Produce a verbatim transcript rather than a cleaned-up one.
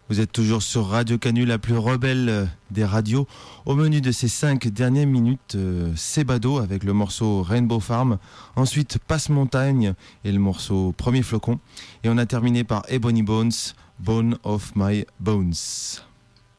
Vous êtes toujours sur Radio Canu, la plus rebelle des radios. Au menu de ces cinq dernières minutes, euh, Sebado avec le morceau Rainbow Farm. Ensuite, Passe Montagne et le morceau Premier Flocon. Et on a terminé par Ebony Bones, Bone of My Bones.